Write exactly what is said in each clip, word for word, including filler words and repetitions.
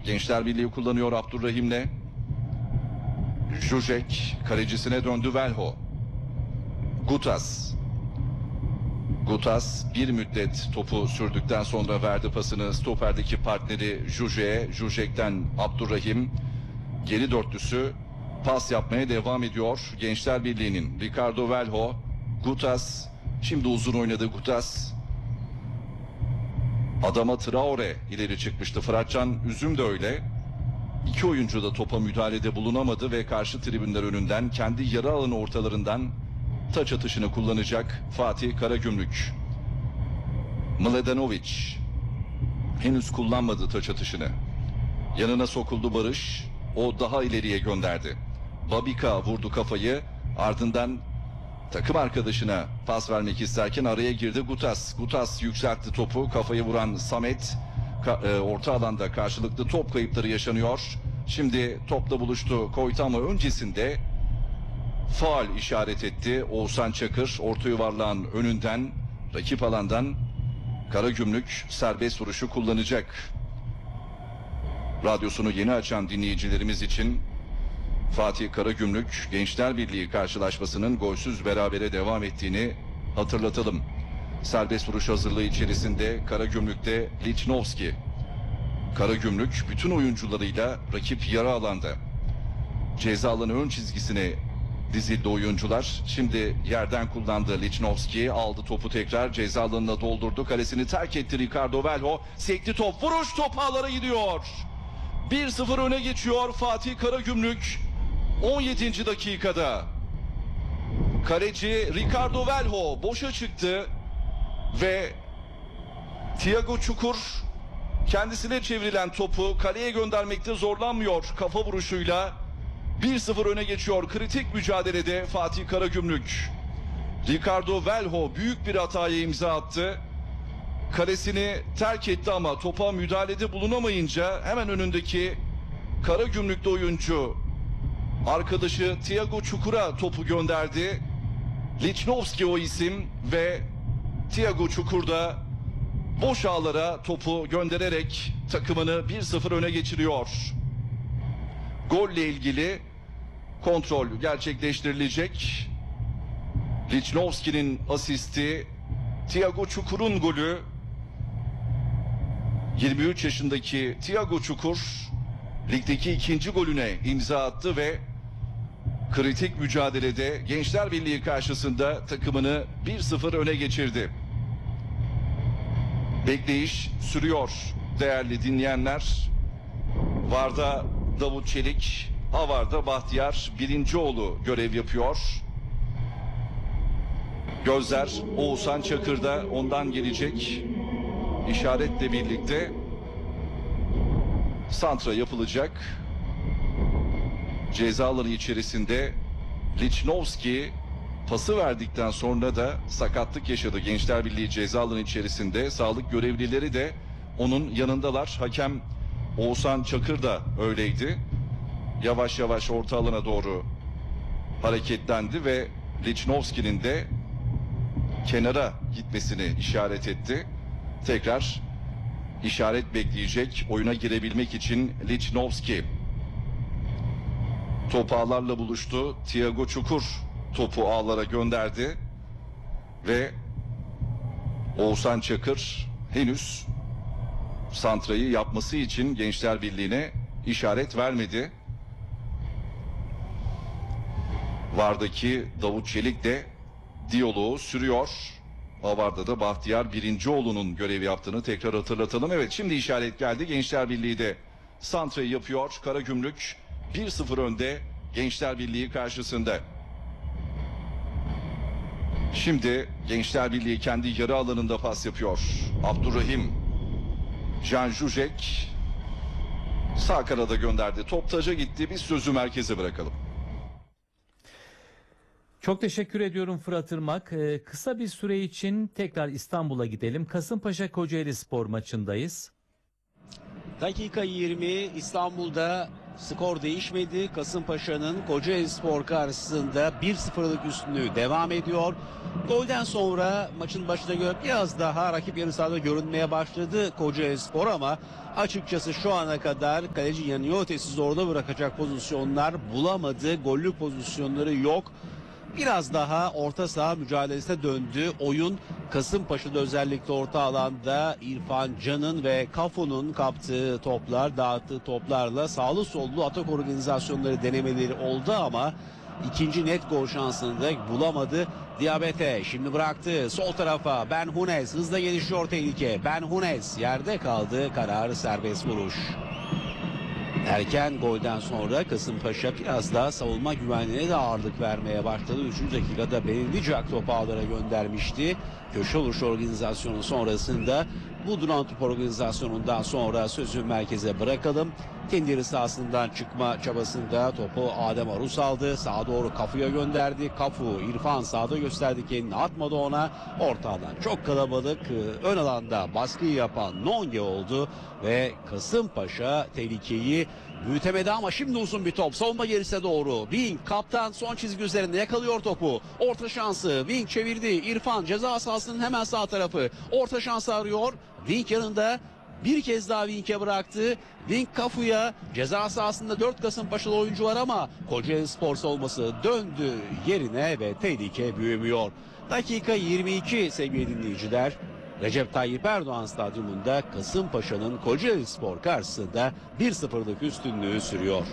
Gençler Birliği kullanıyor Abdurrahim'le. Jujek kalecisine döndü Velho. Gutas. Gutas bir müddet topu sürdükten sonra verdi pasını stoperdeki partneri Jujek'e. Jujek'ten Abdurrahim. Geri dörtlüsü pas yapmaya devam ediyor Gençler Birliği'nin. Ricardo Velho. Gutas. Şimdi uzun oynadı Gutas. Adama Traore ileri çıkmıştı. Fıratcan Üzüm de öyle. İki oyuncu da topa müdahalede bulunamadı ve karşı tribünler önünden kendi yarı alanı ortalarından taç atışını kullanacak Fatih Karagümrük. Mladenovic henüz kullanmadı taç atışını. Yanına sokuldu Barış. O daha ileriye gönderdi. Babika vurdu kafayı. Ardından takım arkadaşına pas vermek isterken araya girdi Gutas. Gutas yükseltti topu. Kafayı vuran Samet. Ka e, orta alanda karşılıklı top kayıpları yaşanıyor. Şimdi topla buluştu Koyta ama öncesinde faul işaret etti Oğuzhan Çakır. Orta yuvarlağın önünden, rakip alandan Karagümrük serbest vuruşu kullanacak. Radyosunu yeni açan dinleyicilerimiz için Fatih Karagümrük Gençler Birliği karşılaşmasının golsüz berabere devam ettiğini hatırlatalım. Serbest vuruş hazırlığı içerisinde Karagümrük'te Lichnowsky. Karagümrük bütün oyuncularıyla rakip yarı alanda. Ceza alanı ön çizgisine dizildi oyuncular. Şimdi yerden kullandı Lichnowsky. Aldı topu tekrar ceza alanına doldurdu. Kalesini terk etti Ricardo Velho. Sekti top. Vuruş top ağlara gidiyor. bir sıfır öne geçiyor Fatih Karagümrük. on yedinci dakikada. Kaleci Ricardo Velho boşa çıktı. Ve Thiago Çukur kendisine çevrilen topu kaleye göndermekte zorlanmıyor kafa vuruşuyla. bir sıfır öne geçiyor kritik mücadelede Fatih Karagümrük. Ricardo Velho büyük bir hataya imza attı. Kalesini terk etti ama topa müdahalede bulunamayınca hemen önündeki Karagümrük'te oyuncu arkadaşı Thiago Çukur'a topu gönderdi. Lichnowsky o isim ve Thiago Çukur da boş ağlara topu göndererek takımını bir sıfır öne geçiriyor. Golle ilgili kontrol gerçekleştirilecek. Lichnowsky'nin asisti, Thiago Çukur'un golü. yirmi üç yaşındaki Thiago Çukur ligdeki ikinci golüne imza attı ve kritik mücadelede Gençler Birliği karşısında takımını bir sıfır öne geçirdi. Bekleyiş sürüyor değerli dinleyenler. Varda Davut Çelik, Avar'da Bahtiyar Birincioğlu görev yapıyor. Gözler Oğuzhan Çakır'da, ondan gelecek işaretle birlikte santra yapılacak. Ceza alanı içerisinde Lichnowsky pası verdikten sonra da sakatlık yaşadı. Gençler Birliği ceza alanı içerisinde sağlık görevlileri de onun yanındalar. Hakem Oğuzhan Çakır da öyleydi. Yavaş yavaş orta alana doğru hareketlendi ve Lichnowsky'nin de kenara gitmesini işaret etti. Tekrar işaret bekleyecek oyuna girebilmek için Lichnowsky. Top ağlarla buluştu. Thiago Çukur topu ağlara gönderdi. Ve Oğuzhan Çakır henüz santrayı yapması için Gençler Birliği'ne işaret vermedi. Vardaki Davut Çelik de diyaloğu sürüyor. Avar'da da Bahtiyar Birincioğlu'nun görev yaptığını tekrar hatırlatalım. Evet, şimdi işaret geldi. Gençler Birliği de santrayı yapıyor. Karagümrük bir sıfır önde Gençler Birliği karşısında. Şimdi Gençler Birliği kendi yarı alanında pas yapıyor. Abdurrahim, Can Jujek sağ kanada gönderdi. Top taca gitti. Biz sözü merkeze bırakalım. Çok teşekkür ediyorum Fırat Irmak. Ee, kısa bir süre için tekrar İstanbul'a gidelim. Kasımpaşa Kocaeli Spor maçındayız. Dakika yirmi İstanbul'da skor değişmedi. Kasımpaşa'nın Kocaelispor karşısında bir sıfırlık üstünlüğü devam ediyor. Golden sonra maçın başına göre biraz daha rakip yarı sahada görünmeye başladı Kocaelispor ama açıkçası şu ana kadar kaleci Yanniotes'i zorda bırakacak pozisyonlar bulamadı. Gollük pozisyonları yok. Biraz daha orta saha mücadelesine döndü oyun. Kasımpaşa'da özellikle orta alanda İrfan Can'ın ve Cafu'nun kaptığı toplar, dağıttığı toplarla sağlı sollu atak organizasyonları denemeleri oldu ama ikinci net gol şansını da bulamadı. Diabete şimdi bıraktı sol tarafa. Ben Hunes hızla gelişiyor tehlike. Ben Hunes yerde kaldı. Kararı serbest vuruş. Erken golden sonra Kasımpaşa biraz daha savunma güvenliğine de ağırlık vermeye başladı. üçüncü dakikada Benedicak topu ağlara göndermişti. Köşe vuruş organizasyonu sonrasında bu duran top organizasyonundan sonra sözü merkeze bırakalım. Kendi yarı sahasından çıkma çabasında topu Adem Arus aldı. Sağa doğru Cafu'ya gönderdi. Cafu, İrfan sağda gösterdi kendini, atmadı ona. Ortadan çok kalabalık, ön alanda baskıyı yapan Nonge oldu ve Kasımpaşa tehlikeyi büyütemedi ama şimdi uzun bir top. Savunma gerisine doğru. Wing kaptan son çizgi üzerinde yakalıyor topu. Orta şansı. Wing çevirdi. İrfan ceza sahasının hemen sağ tarafı. Orta şansı arıyor. Wing yanında. Bir kez daha Wing'e bıraktı. Wing Cafu'ya, ceza sahasında dört Kasımpaşalı oyuncu var ama Kocaelispor savunması döndü yerine ve tehlike büyümüyor. Dakika yirmi iki sevgili dinleyiciler. Recep Tayyip Erdoğan Stadyumunda Kasımpaşa'nın Kocaelispor karşısında bir sıfırlık üstünlüğü sürüyor.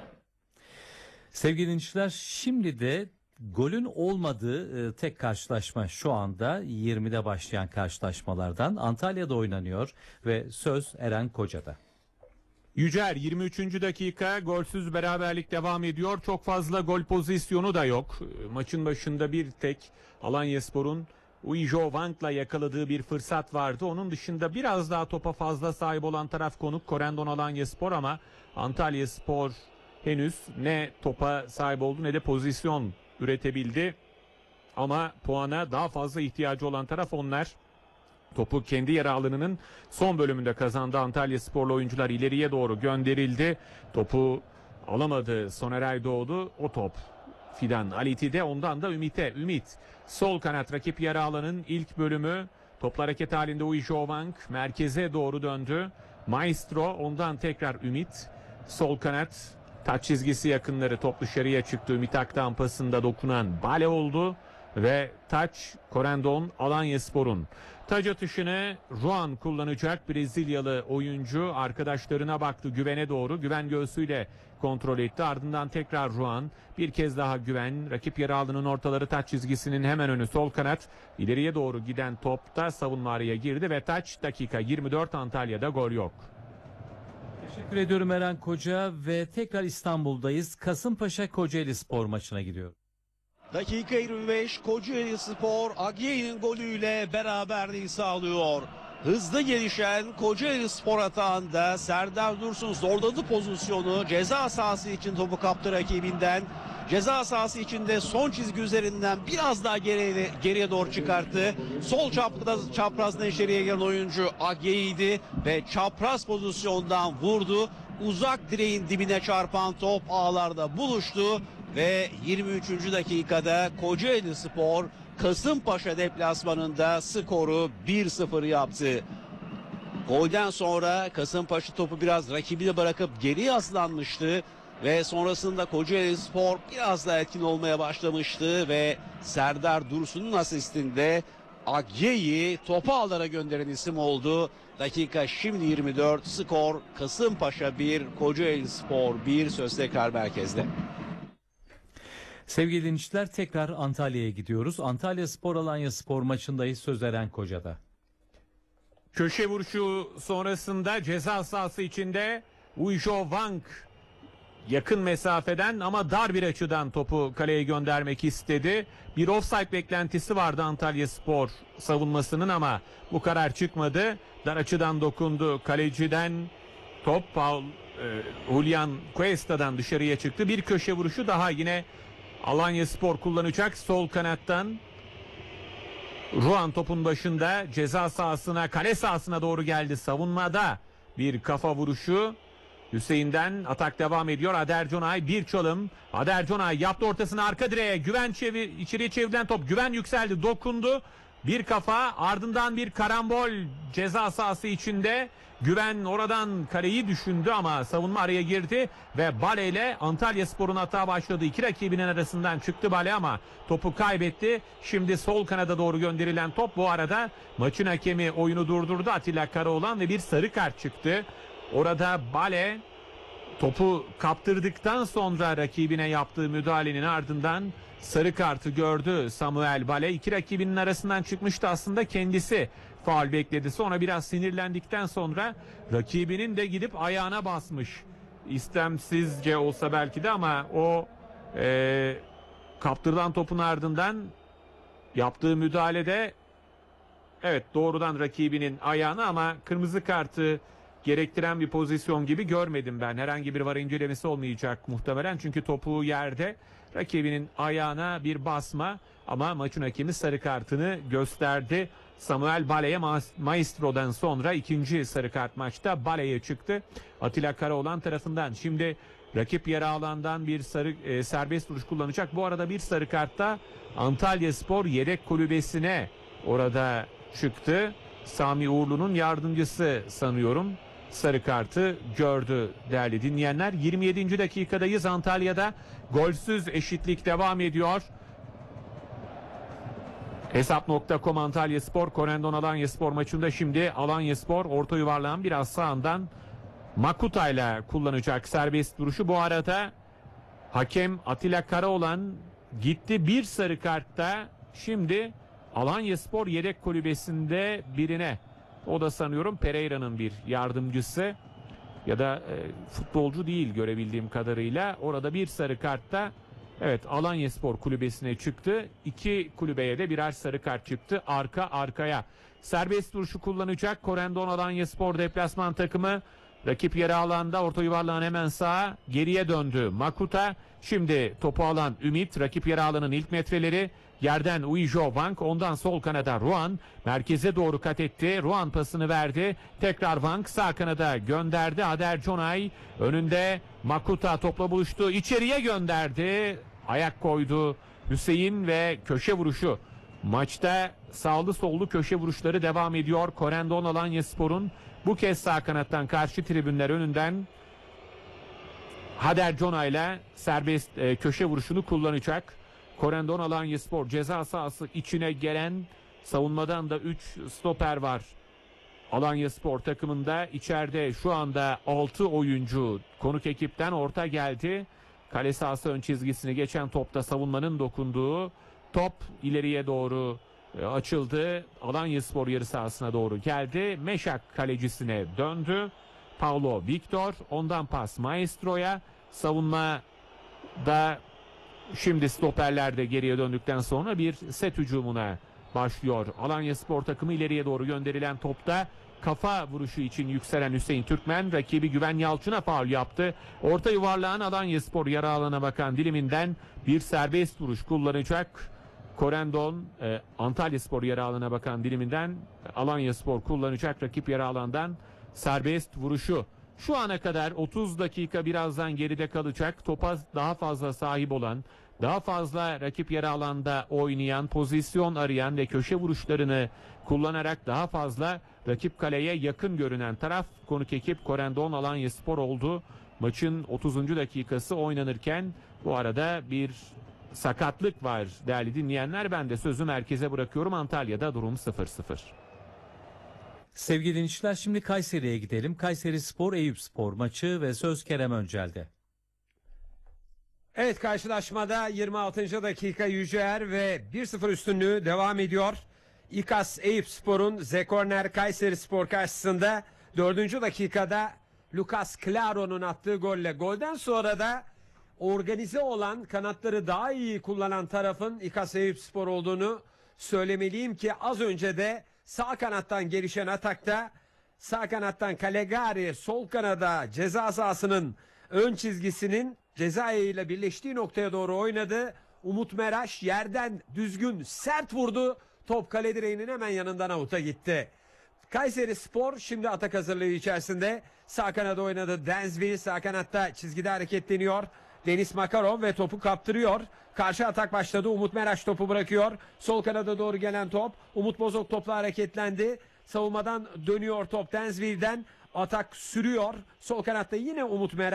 Sevgili dinleyiciler, şimdi de golün olmadığı e, tek karşılaşma şu anda yirmide başlayan karşılaşmalardan Antalya'da oynanıyor ve söz Eren Koca'da. Yücer yirmi üçüncü dakika golsüz beraberlik devam ediyor. Çok fazla gol pozisyonu da yok. Maçın başında bir tek Alanyaspor'un Uijo Wang'la yakaladığı bir fırsat vardı. Onun dışında biraz daha topa fazla sahip olan taraf konuk Corendon Alanyaspor ama Antalyaspor henüz ne topa sahip oldu ne de pozisyon üretebildi. Ama puana daha fazla ihtiyacı olan taraf onlar. Topu kendi yarı alanının son bölümünde kazandı. Antalyasporlu oyuncular ileriye doğru gönderildi. Topu alamadı Soner Aydoğdu. O top Fidan Aliti'de, ondan da Ümit'e. Ümit sol kanat, rakip yarı alanın ilk bölümü. Topla hareket halinde Uijo Wang merkeze doğru döndü. Maestro, ondan tekrar Ümit. Sol kanat taç çizgisi yakınları, top dışarıya çıktı. Ümit Aktan pasında dokunan Bale oldu. Ve taç Corendon Alanyaspor'un. Taç atışını Ruan kullanacak. Brezilyalı oyuncu arkadaşlarına baktı, Güven'e doğru. Güven göğsüyle kontrol etti. Ardından tekrar Ruan. Bir kez daha Güven. Rakip yarı alanının ortaları, taç çizgisinin hemen önü sol kanat. İleriye doğru giden topta savunma araya girdi ve taç dakika yirmi dört, Antalya'da gol yok. Teşekkür ediyorum Eren Koca ve tekrar İstanbul'dayız. Kasımpaşa Kocaelispor maçına gidiyor. Dakika yirmi beş, Kocaelispor Agye'nin golüyle beraberliği sağlıyor. Hızlı gelişen Kocaelispor atağında Serdar Dursun zorladı pozisyonu. Ceza sahası için topu kaptı rakibinden. Ceza sahası içinde son çizgi üzerinden biraz daha geriye, geriye doğru çıkarttı. Sol çapraz, çaprazdan içeriye gelen oyuncu Agye'ydi ve çapraz pozisyondan vurdu. Uzak direğin dibine çarpan top ağlarda buluştu. Ve yirmi üçüncü dakikada Kocaelispor Kasımpaşa deplasmanında skoru bir sıfır yaptı. Golden sonra Kasımpaşa topu biraz rakibine bırakıp geriye aslanmıştı. Ve sonrasında Kocaelispor biraz daha etkin olmaya başlamıştı. Ve Serdar Dursun'un asistinde Agye'yi topu ağlara gönderen isim oldu. Dakika şimdi yirmi dört, skor Kasımpaşa bir, Kocaelispor bir, söz tekrar merkezde. Sevgili dinleyiciler, tekrar Antalya'ya gidiyoruz. Antalyaspor Alanyaspor maçındayız. Söz Eren Koca'da. Köşe vuruşu sonrasında ceza sahası içinde Uijo Wang yakın mesafeden ama dar bir açıdan topu kaleye göndermek istedi. Bir offside beklentisi vardı Antalyaspor savunmasının ama bu karar çıkmadı. Dar açıdan dokundu kaleciden. Top Paul e, Julian Cuesta'dan dışarıya çıktı. Bir köşe vuruşu daha yine Alanyaspor kullanacak sol kanattan. Ruan topun başında, ceza sahasına, kale sahasına doğru geldi. Savunmada bir kafa vuruşu Hüseyin'den atak devam ediyor. Ader Conay bir çalım. Ader Conay yaptı ortasını arka direğe. Güven çevir, içeriye çevrilen top. Güven yükseldi, dokundu. Bir kafa, ardından bir karambol ceza sahası içinde. Güven oradan kaleyi düşündü ama savunma araya girdi ve Bale ile Antalyaspor'un hata başladı. İki rakibinin arasından çıktı Bale ama topu kaybetti. Şimdi sol kanada doğru gönderilen top, bu arada maçın hakemi oyunu durdurdu, Atilla Karaoğlan, ve bir sarı kart çıktı. Orada Bale topu kaptırdıktan sonra rakibine yaptığı müdahalenin ardından sarı kartı gördü Samuel Bale. İki rakibinin arasından çıkmıştı aslında, kendisi faul bekledi. Sonra biraz sinirlendikten sonra rakibinin de gidip ayağına basmış. İstemsizce olsa belki de, ama o e, kaptırılan topun ardından yaptığı müdahalede evet doğrudan rakibinin ayağına, ama kırmızı kartı gerektiren bir pozisyon gibi görmedim ben. Herhangi bir var incelemesi olmayacak muhtemelen, çünkü topu yerde, rakibinin ayağına bir basma, ama maçın hakemi sarı kartını gösterdi. Samuel Bale'ye, Maestro'dan sonra ikinci sarı kart maçta Bale'ye çıktı Atilla Karaoğlan tarafından. Şimdi rakip yarı alandan bir sarı e, serbest vuruş kullanacak. Bu arada bir sarı kartta Antalyaspor yedek kulübesine orada çıktı. Sami Uğurlu'nun yardımcısı sanıyorum sarı kartı gördü değerli dinleyenler. yirmi yedinci dakikadayız. Antalya'da golsüz eşitlik devam ediyor. Hesap nokta com Antalyaspor Corendon Alanyaspor maçında şimdi Alanyaspor orta yuvarlağın biraz sağından Makuta ile kullanacak serbest vuruşu. Bu arada hakem Atilla Karaoğlan gitti bir sarı kartta. Şimdi Alanyaspor yedek kulübesinde birine, o da sanıyorum Pereira'nın bir yardımcısı ya da e, futbolcu değil görebildiğim kadarıyla, orada bir sarı kartta evet Alanyaspor kulübesine çıktı. İki kulübeye de birer sarı kart çıktı arka arkaya. Serbest vuruşu kullanacak Corendon Alanyaspor deplasman takımı. Rakip yarı alanda, orta yuvarlağın hemen sağa, geriye döndü Makuta. Şimdi topu alan Ümit, rakip yarı alanın ilk metreleri. Yerden Uijo Wang, ondan sol kanada Ruan merkeze doğru kat etti. Ruan pasını verdi. Tekrar Wang sağ kanada gönderdi. Ader Conay önünde, Makuta topla buluştu. İçeriye gönderdi. Ayak koydu Hüseyin ve köşe vuruşu. Maçta sağlı sollu köşe vuruşları devam ediyor. Corendon Alanyaspor'un bu kez sağ kanattan karşı tribünler önünden Ader Conay ile serbest e, köşe vuruşunu kullanacak. Corendon Alanyaspor ceza sahası içine gelen, savunmadan da üç stoper var Alanyaspor takımında. İçeride şu anda altı oyuncu konuk ekipten orta geldi. Kale sahası ön çizgisini geçen topta savunmanın dokunduğu top ileriye doğru e, açıldı. Alanyaspor yarı sahasına doğru geldi. Meşak kalecisine döndü. Paulo Victor, ondan pas Maestro'ya. Savunma da şimdi stoperler de geriye döndükten sonra bir set hücumuna başlıyor. Alanyaspor takımı ileriye doğru gönderilen topta kafa vuruşu için yükselen Hüseyin Türkmen rakibi Güven Yalçın'a faul yaptı. Orta yuvarlağın Alanyaspor yarı alana bakan diliminden bir serbest vuruş kullanacak. Corendon e, Antalyaspor yarı alana bakan diliminden Alanyaspor kullanacak rakip yarı alandan serbest vuruşu. Şu ana kadar otuz dakika birazdan geride kalacak. Topa daha fazla sahip olan, daha fazla rakip yarı alanda oynayan, pozisyon arayan ve köşe vuruşlarını kullanarak daha fazla rakip kaleye yakın görünen taraf konuk ekip Corendon Alanyaspor oldu. Maçın otuzuncu dakikası oynanırken bu arada bir sakatlık var değerli dinleyenler. Ben de sözü merkeze bırakıyorum. Antalya'da durum sıfır sıfır. Sevgili dinleyiciler, şimdi Kayseri'ye gidelim. Kayseri Spor Eyüpspor maçı ve söz Kerem Öncel'de. Evet, karşılaşmada yirmi altıncı dakika Yüceer ve bir sıfır üstünlüğü devam ediyor. İKAS Eyüpspor'un Zekorner Kayseri Spor karşısında dördüncü dakikada Lucas Claro'nun attığı golle, golden sonra da organize olan, kanatları daha iyi kullanan tarafın İKAS Eyüpspor olduğunu söylemeliyim ki az önce de sağ kanattan gelişen atakta sağ kanattan Calegari sol kanada ceza sahasının ön çizgisinin ceza ile birleştiği noktaya doğru oynadı. Umut Meraş yerden düzgün sert vurdu. Top kale direğinin hemen yanından avuta gitti. Kayseri Spor şimdi atak hazırlığı içerisinde. Sağ kanada oynadı Densville. Sağ kanatta çizgide hareketleniyor. Deniz Makarov ve topu kaptırıyor. Karşı atak başladı. Umut Meraş topu bırakıyor. Sol kanada doğru gelen top. Umut Bozok topla hareketlendi. Savunmadan dönüyor top Densville'den. Atak sürüyor. Sol kanatta yine Umut Meraş.